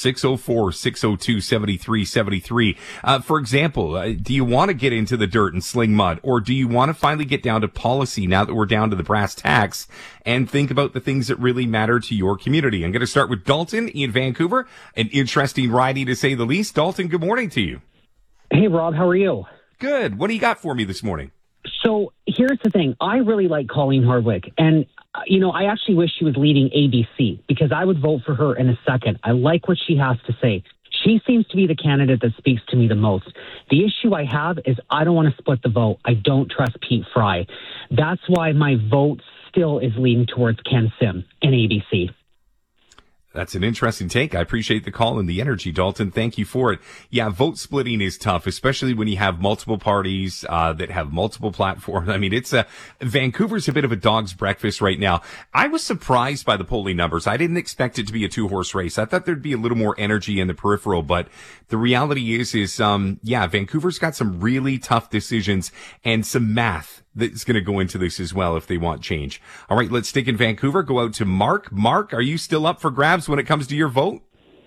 Speaker 1: 604-602-7373. For example, do you want to get into the dirt and sling mud, or do you want to finally get down to policy now that we're down to the brass tacks and think about the things that really matter to your community? I'm going to start with Dalton in Vancouver. An interesting riding to say the least. Dalton, good morning to you.
Speaker 5: Hey, Rob, how are you?
Speaker 1: Good. What do you got for me this morning?
Speaker 5: So here's the thing. I really like Colleen Hardwick. And, I actually wish she was leading ABC because I would vote for her in a second. I like what she has to say. She seems to be the candidate that speaks to me the most. The issue I have is I don't want to split the vote. I don't trust Pete Fry. That's why my vote still is leaning towards Ken Sim and ABC.
Speaker 1: That's an interesting take. I appreciate the call and the energy, Dalton. Thank you for it. Yeah, vote splitting is tough, especially when you have multiple parties that have multiple platforms. I mean, Vancouver's a bit of a dog's breakfast right now. I was surprised by the polling numbers. I didn't expect it to be a two-horse race. I thought there'd be a little more energy in the peripheral, but the reality is Vancouver's got some really tough decisions and some math that's going to go into this as well if they want change. All right, let's stick in Vancouver. Go out to Mark. Mark, are you still up for grabs when it comes to your vote?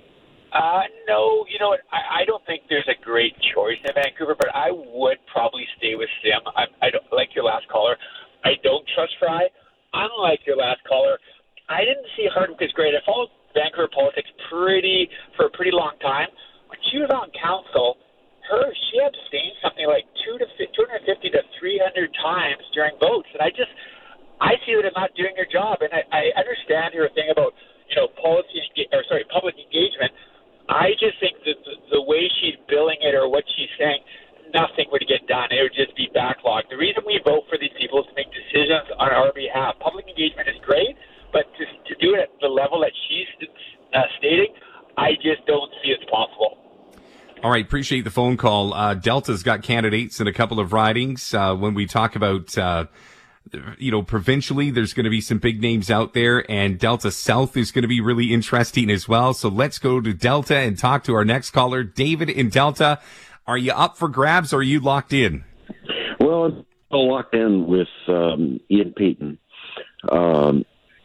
Speaker 8: No, you know what? I don't think there's a great choice in Vancouver, but I would probably stay with Sim. I don't like your last caller. I don't trust Fry. Unlike your last caller, I didn't see Hardwick as great. I followed Vancouver politics for a pretty long time. When she was on council, she abstained something like 250 to 300 times during votes, and I see that as not doing her job. And I understand her thing about public engagement. I just think that the way she's billing it or what she's saying, nothing would get done. It would just be backlogged. The reason we vote for these people is to make decisions on our behalf. Public engagement is great, but to do it at the level that she's stating, I just don't see it's possible.
Speaker 1: All right, appreciate the phone call. Delta's got candidates in a couple of ridings. When we talk about, provincially, there's going to be some big names out there, and Delta South is going to be really interesting as well. So let's go to Delta and talk to our next caller, David in Delta. Are you up for grabs, or are you locked in?
Speaker 22: Well, I'm still locked in with Ian Payton. But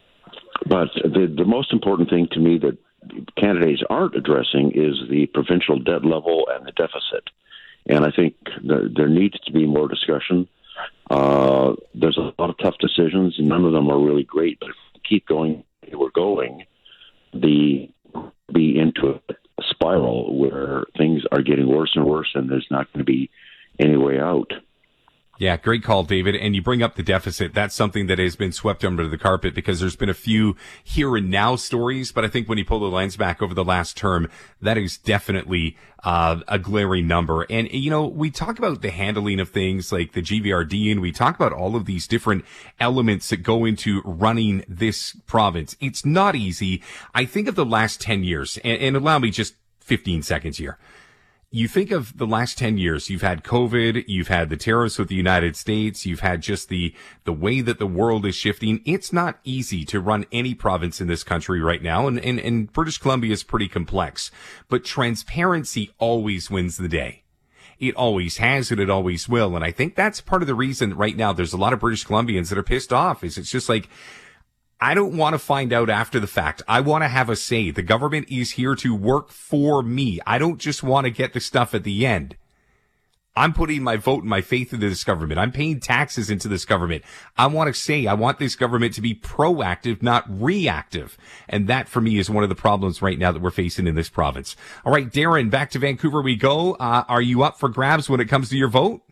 Speaker 22: the most important thing to me that candidates aren't addressing is the provincial debt level and the deficit. And I think there needs to be more discussion. There's a lot of tough decisions, and none of them are really great. But if we keep going, we're going, be into a spiral where things are getting worse and worse, and there's not going to be any way out.
Speaker 1: Yeah, great call, David. And you bring up the deficit. That's something that has been swept under the carpet because there's been a few here and now stories. But I think when you pull the lens back over the last term, that is definitely a glaring number. And, we talk about the handling of things like the GVRD, and we talk about all of these different elements that go into running this province. It's not easy. I think of the last 10 years, and allow me just 15 seconds here. You think of the last 10 years, you've had COVID, you've had the tariffs with the United States, you've had just the way that the world is shifting. It's not easy to run any province in this country right now, and British Columbia is pretty complex. But transparency always wins the day. It always has, and it always will. And I think that's part of the reason right now there's a lot of British Columbians that are pissed off, is it's just like, I don't want to find out after the fact. I want to have a say. The government is here to work for me. I don't just want to get the stuff at the end. I'm putting my vote and my faith into this government. I'm paying taxes into this government. I want to say, I want this government to be proactive, not reactive. And that, for me, is one of the problems right now that we're facing in this province. All right, Darren, back to Vancouver we go. Are you up for grabs when it comes to your vote?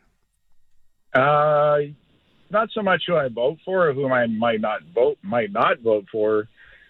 Speaker 7: Not so much who I vote for or whom I might not vote for.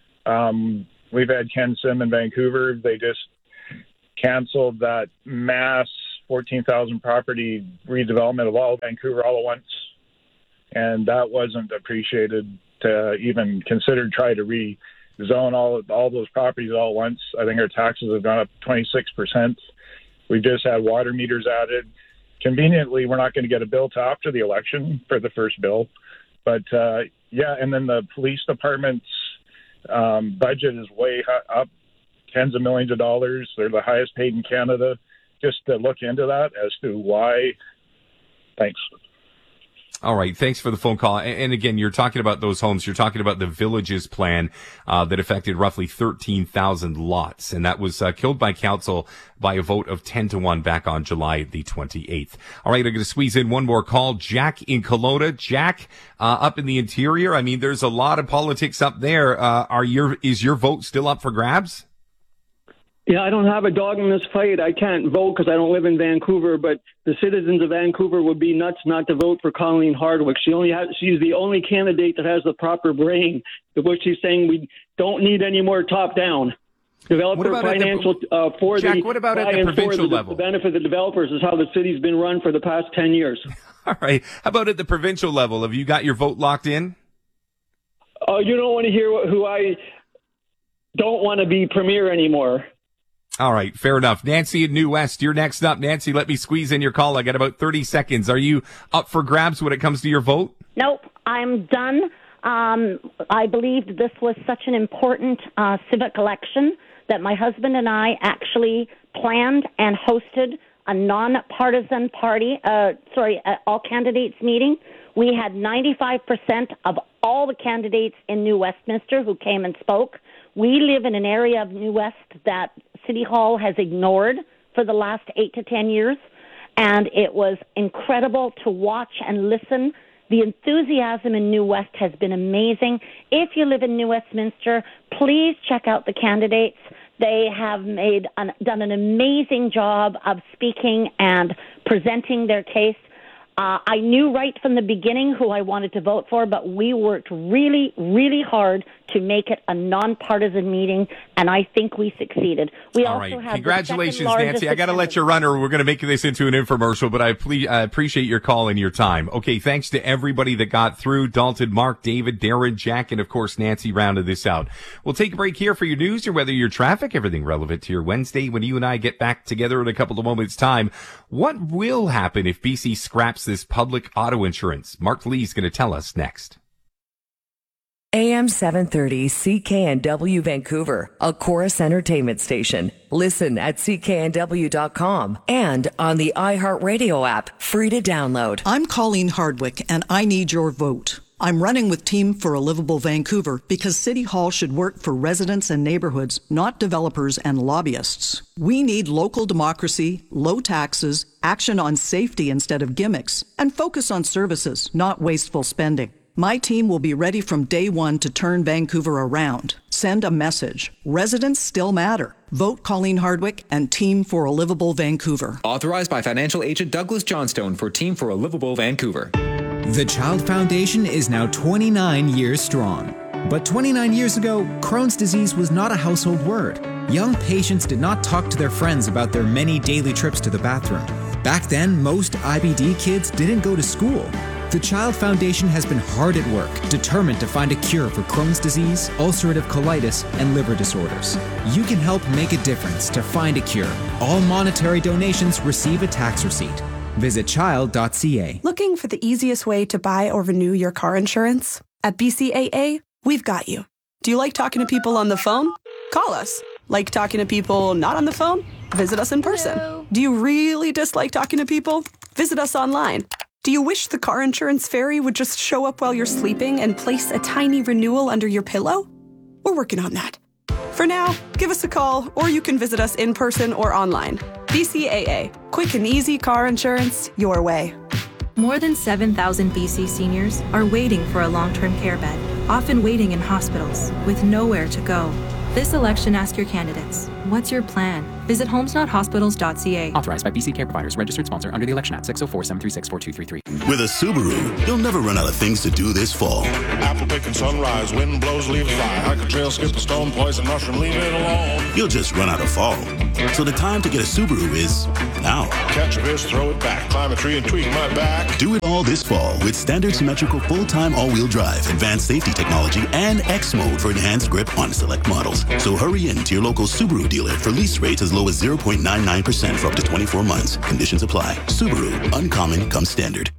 Speaker 7: We've had Ken Sim in Vancouver. They just canceled that mass 14,000 property redevelopment of all Vancouver all at once. And that wasn't appreciated to even consider try to rezone all those properties all at once. I think our taxes have gone up 26%. We've just had water meters added. Conveniently, we're not going to get a bill till after the election for the first bill. But, and then the police department's budget is way up, tens of millions of dollars. They're the highest paid in Canada. Just to look into that as to why. Thanks.
Speaker 1: All right. Thanks for the phone call. And again, you're talking about those homes. You're talking about the Villages plan that affected roughly 13,000 lots. And that was killed by council by a vote of 10-1 back on July the 28th. All right. I'm going to squeeze in one more call. Jack in Kelowna. Jack, up in the interior. I mean, there's a lot of politics up there. Is your vote still up for grabs?
Speaker 9: Yeah, I don't have a dog in this fight. I can't vote because I don't live in Vancouver, but the citizens of Vancouver would be nuts not to vote for Colleen Hardwick. She's the only candidate that has the proper brain, which she's saying we don't need any more top-down. Developer financial for
Speaker 1: Jack,
Speaker 9: the
Speaker 1: what about at the provincial level?
Speaker 9: The benefit of the developers is how the city's been run for the past 10 years.
Speaker 1: All right. How about at the provincial level? Have you got your vote locked in?
Speaker 9: You don't want to hear who I don't want to be premier anymore.
Speaker 1: All right, fair enough. Nancy in New West, you're next up. Nancy, let me squeeze in your call. I got about 30 seconds. Are you up for grabs when it comes to your vote?
Speaker 23: Nope, I'm done. I believed this was such an important civic election that my husband and I actually planned and hosted a nonpartisan all candidates meeting. We had 95% of all the candidates in New Westminster who came and spoke. We live in an area of New West that City Hall has ignored for the last 8 to 10 years, and it was incredible to watch and listen. The enthusiasm in New West has been amazing. If you live in New Westminster, please check out the candidates. They have done an amazing job of speaking and presenting their case. I knew right from the beginning who I wanted to vote for, but we worked really, really hard to make it a nonpartisan meeting, and I think we succeeded. We
Speaker 1: All
Speaker 23: also
Speaker 1: right.
Speaker 23: had
Speaker 1: Congratulations, Nancy. I got to let you run, or we're going to make this into an infomercial, but I appreciate your call and your time. Okay, thanks to everybody that got through. Dalton, Mark, David, Darren, Jack, and of course, Nancy rounded this out. We'll take a break here for your news or whether your traffic, everything relevant to your Wednesday when you and I get back together in a couple of moments' time. What will happen if BC scraps this public auto insurance? Mark Lee's going to tell us next.
Speaker 11: AM 730 CKNW Vancouver, a Chorus Entertainment station. Listen at cknw.com and on the iHeartRadio app, free to download.
Speaker 24: I'm Colleen Hardwick, and I need your vote. I'm running with Team for a Livable Vancouver because City Hall should work for residents and neighborhoods, not developers and lobbyists. We need local democracy, low taxes, action on safety instead of gimmicks, and focus on services, not wasteful spending. My team will be ready from day one to turn Vancouver around. Send a message. Residents still matter. Vote Colleen Hardwick and Team for a Livable Vancouver.
Speaker 25: Authorized by financial agent Douglas Johnstone for Team for a Livable Vancouver.
Speaker 26: The Child Foundation is now 29 years strong. But 29 years ago, Crohn's disease was not a household word. Young patients did not talk to their friends about their many daily trips to the bathroom. Back then, most IBD kids didn't go to school. The Child Foundation has been hard at work, determined to find a cure for Crohn's disease, ulcerative colitis, and liver disorders. You can help make a difference to find a cure. All monetary donations receive a tax receipt. Visit child.ca.
Speaker 27: Looking for the easiest way to buy or renew your car insurance? At BCAA, we've got you. Do you like talking to people on the phone? Call us. Like talking to people not on the phone? Visit us in person. Hello. Do you really dislike talking to people? Visit us online. Do you wish the car insurance fairy would just show up while you're sleeping and place a tiny renewal under your pillow? We're working on that. For now, give us a call, or you can visit us in person or online. BCAA. Quick and easy car insurance your way.
Speaker 2: More than 7,000 BC seniors are waiting for a long-term care bed, often waiting in hospitals with nowhere to go. This election, ask your candidates, what's your plan? Visit homesnothospitals.ca.
Speaker 25: Authorized by BC Care Providers, registered sponsor under the Election Act, 604-736-4233.
Speaker 10: With a Subaru, you'll never run out of things to do this fall.
Speaker 12: Apple picking sunrise, wind blows, leaves fly. Hike a trail, skip a stone, poison mushroom, leave it alone.
Speaker 10: You'll just run out of fall. So the time to get a Subaru is now.
Speaker 12: Catch a fish, throw it back, climb a tree and tweak my back.
Speaker 10: Do it all this fall with standard symmetrical full-time all-wheel drive, advanced safety technology, and X mode for enhanced grip on select models. So hurry in to your local Subaru dealer for lease rates as low as 0.99% for up to 24 months. Conditions apply. Subaru, uncommon comes standard.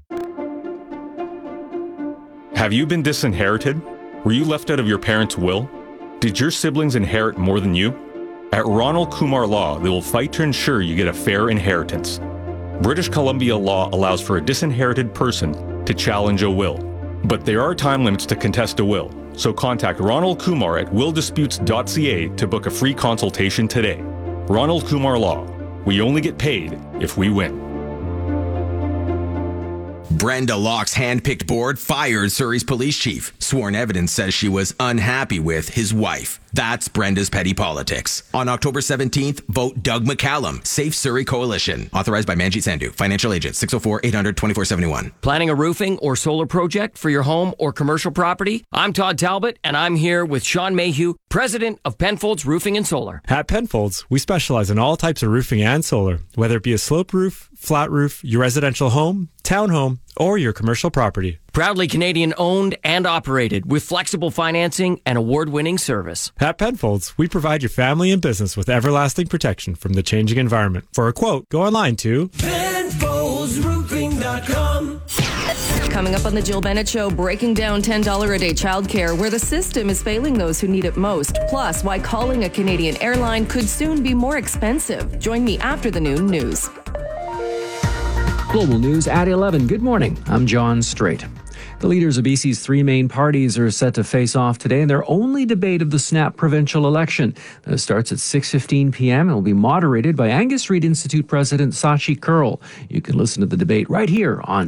Speaker 13: Have you been disinherited? Were you left out of your parents' will? Did your siblings inherit more than you? At Ronald Kumar Law, they will fight to ensure you get a fair inheritance. British Columbia law allows for a disinherited person to challenge a will, but there are time limits to contest a will. So contact Ronald Kumar at willdisputes.ca to book a free consultation today. Ronald Kumar Law. We only get paid if we win.
Speaker 14: Brenda Locke's hand-picked board fired Surrey's police chief. Sworn evidence says she was unhappy with his wife. That's Brenda's petty politics. On October 17th, vote Doug McCallum, Safe Surrey Coalition. Authorized by Manjit Sandhu, financial agent, 604-800-2471.
Speaker 15: Planning a roofing or solar project for your home or commercial property? I'm Todd Talbot, and I'm here with Sean Mayhew, president of Penfolds Roofing and Solar.
Speaker 16: At Penfolds, we specialize in all types of roofing and solar, whether it be a sloped roof, flat roof, your residential home, townhome, or your commercial property.
Speaker 15: Proudly Canadian owned and operated with flexible financing and award-winning service.
Speaker 16: At Penfolds, we provide your family and business with everlasting protection from the changing environment. For a quote, go online to
Speaker 28: PenfoldsRoofing.com.
Speaker 11: Coming up on the Jill Bennett Show, breaking down $10 a day childcare, where the system is failing those who need it most. Plus, why calling a Canadian airline could soon be more expensive. Join me after the noon news.
Speaker 29: Global News at 11. Good morning. I'm John Strait. The leaders of BC's three main parties are set to face off today in their only debate of the Snap provincial election. It starts at 6:15 p.m. and will be moderated by Angus Reid Institute President Sachi Kurl. You can listen to the debate right here on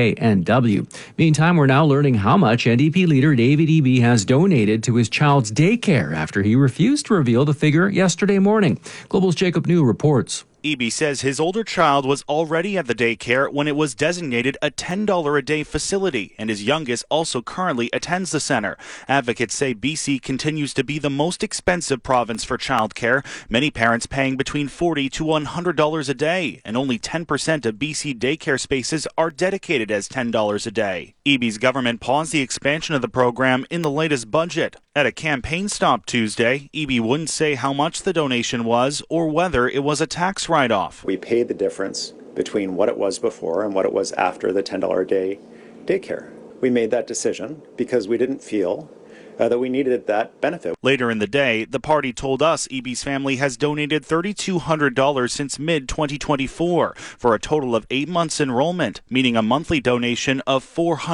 Speaker 29: CKNW. Meantime, we're now learning how much NDP leader David Eby has donated to his child's daycare after he refused to reveal the figure yesterday morning. Global's Jacob New reports.
Speaker 30: Eby says his older child was already at the daycare when it was designated a $10 a day facility, and his youngest also currently attends the center. Advocates say BC continues to be the most expensive province for childcare, many parents paying between $40 to $100 a day, and only 10% of BC daycare spaces are dedicated as $10 a day. Eby's government paused the expansion of the program in the latest budget. At a campaign stop Tuesday, Eby wouldn't say how much the donation was or whether it was a tax write-off.
Speaker 31: We paid the difference between what it was before and what it was after the $10 a day daycare. We made that decision because we didn't feel that we needed that benefit.
Speaker 30: Later in the day, the party told us Eby's family has donated $3,200 since mid-2024 for a total of 8 months enrollment, meaning a monthly donation of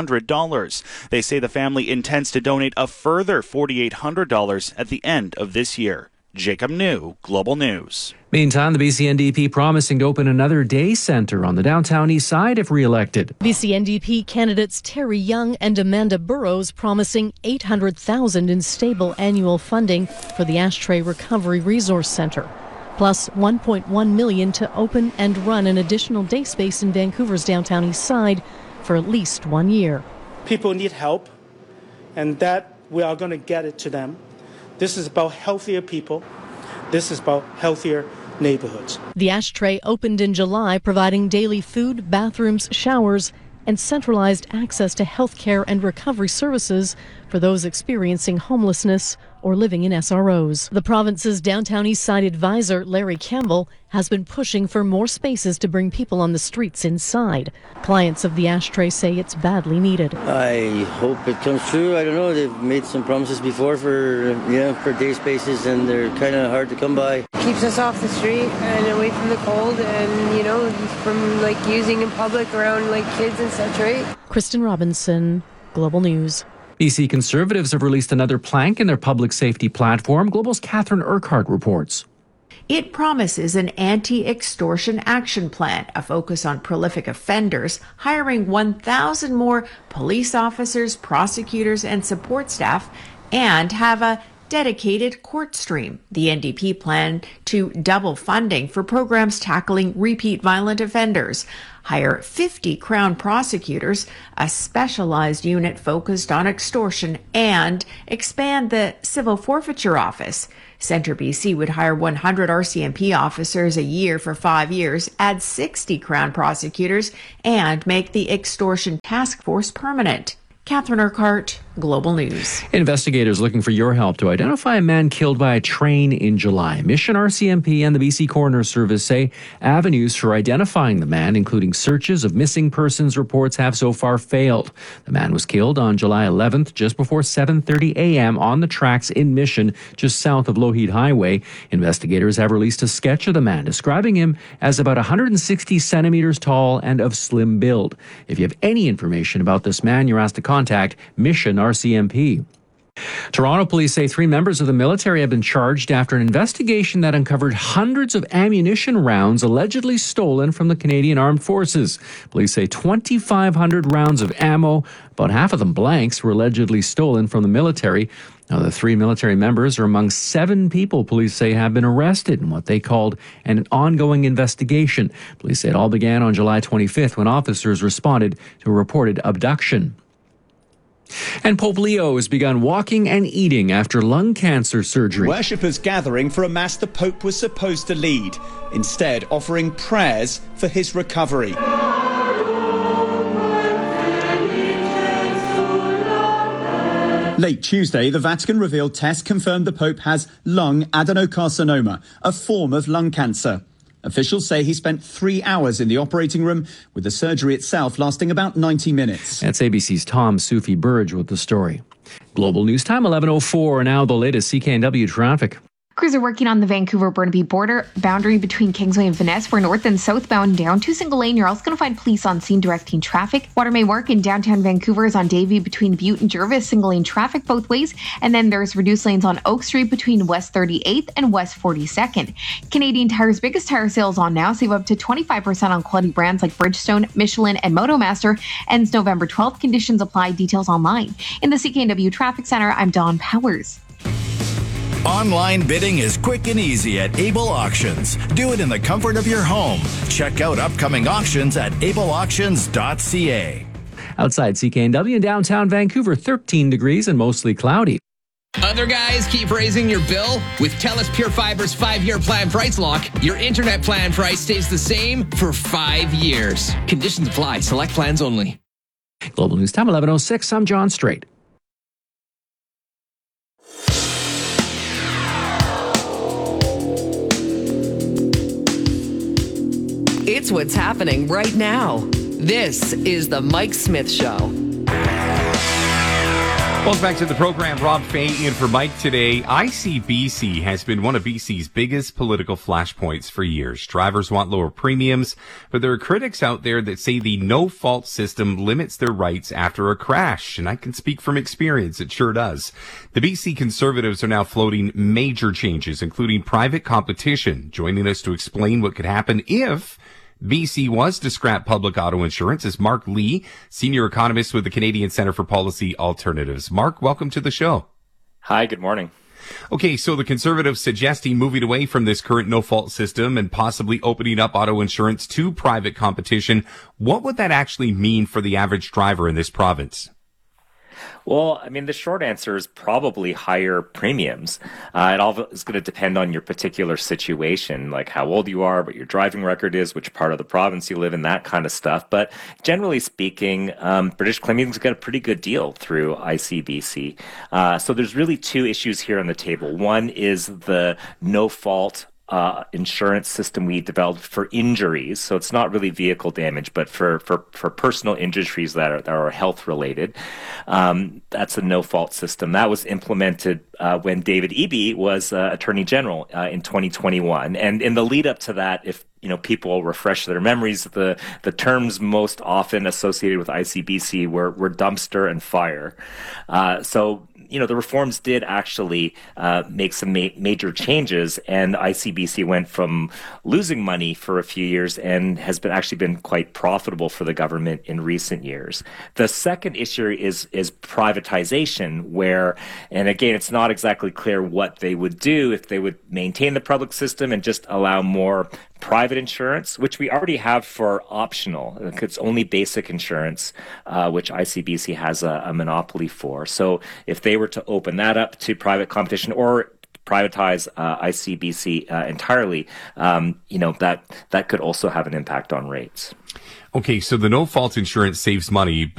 Speaker 30: $400. They say the family intends to donate a further $4,800 at the end of this year. Jacob New, Global News.
Speaker 29: Meantime, the BC NDP promising to open another day centre on the downtown east side if re-elected.
Speaker 32: BC NDP candidates Terry Young and Amanda Burrows promising $800,000 in stable annual funding for the Ashtray Recovery Resource Centre, plus $1.1 million to open and run an additional day space in Vancouver's downtown east side for at least 1 year.
Speaker 33: People need help, and that we are going to get it to them. This is about healthier people. This is about healthier neighborhoods.
Speaker 32: The Ashtray opened in July, providing daily food, bathrooms, showers, and centralized access to health care and recovery services for those experiencing homelessness or living in SROs. The province's downtown east side advisor, Larry Campbell, has been pushing for more spaces to bring people on the streets inside. Clients of the Ashtray say it's badly needed.
Speaker 34: I hope it comes true. I don't know. They've made some promises before for day spaces, and they're kind of hard to come by.
Speaker 3: Keeps us off the street and away from the cold and, you know, from like using in public around like kids and such, right?
Speaker 32: Kristen Robinson, Global News.
Speaker 29: BC Conservatives have released another plank in their public safety platform. Global's Catherine Urquhart reports.
Speaker 4: It promises an anti-extortion action plan, a focus on prolific offenders, hiring 1,000 more police officers, prosecutors, and support staff, and have a dedicated court stream. The NDP plan to double funding for programs tackling repeat violent offenders, hire 50 Crown prosecutors, a specialized unit focused on extortion, and expand the civil forfeiture office. Centre BC would hire 100 RCMP officers a year for 5 years, add 60 Crown prosecutors, and make the extortion task force permanent. Catherine Urquhart, Global News.
Speaker 29: Investigators looking for your help to identify a man killed by a train in July. Mission RCMP and the BC Coroner Service say avenues for identifying the man, including searches of missing persons reports, have so far failed. The man was killed on July 11th, just before 7:30 a.m. on the tracks in Mission, just south of Lougheed Highway. Investigators have released a sketch of the man, describing him as about 160 centimeters tall and of slim build. If you have any information about this man, you're asked to contact Mission RCMP. Toronto police say 3 members of the military have been charged after an investigation that uncovered hundreds of ammunition rounds allegedly stolen from the Canadian Armed Forces. Police say 2,500 rounds of ammo, about half of them blanks, were allegedly stolen from the military. Now, the 3 military members are among 7 people police say have been arrested in what they called an ongoing investigation. Police say it all began on July 25th when officers responded to a reported abduction. And Pope Leo has begun walking and eating after lung cancer surgery.
Speaker 5: Worshippers gathering for a mass the Pope was supposed to lead, instead offering prayers for his recovery. Late Tuesday, the Vatican revealed tests confirmed the Pope has lung adenocarcinoma, a form of lung cancer. Officials say he spent 3 hours in the operating room, with the surgery itself lasting about 90 minutes.
Speaker 29: That's ABC's Tom Sufi Burge with the story. Global News Time, 11:04. Now the latest CKNW traffic.
Speaker 6: Crews are working on the Vancouver-Burnaby border boundary between Kingsway and Finesse for north and southbound down to single lane. You're also going to find police on scene directing traffic. Water main work in downtown Vancouver is on Davie between Butte and Jervis, single lane traffic both ways. And then there's reduced lanes on Oak Street between West 38th and West 42nd. Canadian Tire's biggest tire sales on now. Save up to 25% on quality brands like Bridgestone, Michelin, and MotoMaster. Ends November 12th. Conditions apply. Details online. In the CKNW Traffic Center, I'm Dawn Powers.
Speaker 7: Online bidding is quick and easy at Able Auctions. Do it in the comfort of your home. Check out upcoming auctions at ableauctions.ca.
Speaker 29: Outside CKNW in downtown Vancouver, 13 degrees and mostly cloudy.
Speaker 8: Other guys keep raising your bill? With TELUS Pure Fiber's 5-year plan price lock, your internet plan price stays the same for 5 years. Conditions apply. Select plans only.
Speaker 29: Global News Time, 11:06. I'm John Strait.
Speaker 11: It's what's happening right now. This is the Mike Smith Show.
Speaker 1: Welcome back to the program. Rob Fay in for Mike today. ICBC has been one of BC's biggest political flashpoints for years. Drivers want lower premiums, but there are critics out there that say the no-fault system limits their rights after a crash. And I can speak from experience. It sure does. The BC Conservatives are now floating major changes, including private competition. Joining us to explain what could happen if BC was to scrap public auto insurance is Mark Lee, senior economist with the Canadian Centre for Policy Alternatives. Mark, welcome to the show.
Speaker 9: Hi, good morning.
Speaker 1: Okay, so the Conservatives suggesting moving away from this current no-fault system and possibly opening up auto insurance to private competition. What would that actually mean for the average driver in this province?
Speaker 9: Well, I mean, the short answer is probably higher premiums. It all is going to depend on your particular situation, like how old you are, what your driving record is, which part of the province you live in, that kind of stuff. But generally speaking, British Columbia's got a pretty good deal through ICBC. So there's really 2 issues here on the table. One is the no-fault insurance system we developed for injuries. So it's not really vehicle damage, but for personal injuries that are health related. That's a no-fault system. That was implemented when David Eby was Attorney General in 2021. And in the lead up to that, if people refresh their memories, the terms most often associated with ICBC were dumpster and fire. So the reforms did actually make some major changes, and ICBC went from losing money for a few years and has actually been quite profitable for the government in recent years. The second issue is privatization, where, and again, it's not exactly clear what they would do if they would maintain the public system and just allow more private insurance, which we already have for optional. It's only basic insurance, which ICBC has a monopoly for. So if they were to open that up to private competition or privatize ICBC entirely, that could also have an impact on rates.
Speaker 1: Okay, so the no-fault insurance saves money,